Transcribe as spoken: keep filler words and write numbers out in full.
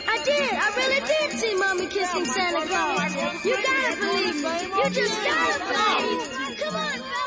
I did. I really did see Mommy kissing Santa Claus. You gotta believe me. You just gotta believe. Come on,